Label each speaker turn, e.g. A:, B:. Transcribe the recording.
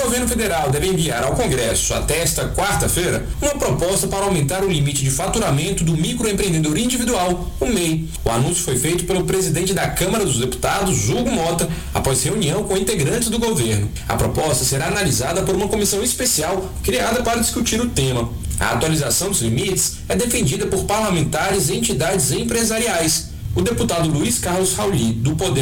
A: governo federal deve enviar ao Congresso até esta quarta-feira uma proposta para aumentar o limite de faturamento do microempreendedor individual, o MEI. O anúncio foi feito pelo presidente da Câmara dos Deputados, Hugo Mota, após reunião com integrantes do governo. A proposta será analisada por uma comissão especial criada para discutir o tema. A atualização dos limites é defendida por parlamentares e entidades empresariais. O deputado Luiz Carlos Rauli, do Poder